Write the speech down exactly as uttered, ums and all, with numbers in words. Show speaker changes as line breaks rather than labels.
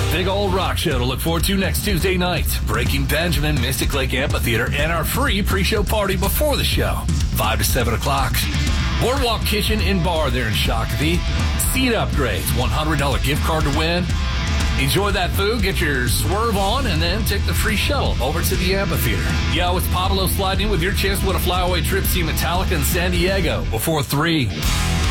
Big old rock show to look forward to next Tuesday night. Breaking Benjamin, Mystic Lake Amphitheater, and our free pre-show party before the show. five to seven o'clock. Boardwalk Kitchen and Bar there in Shakopee. Seat upgrades, one hundred dollars gift card to win. Enjoy that food, get your swerve on, and then take the free shuttle over to the amphitheater. Yo, it's Pablo sliding in with your chance to win a flyaway trip to see Metallica in San Diego before three.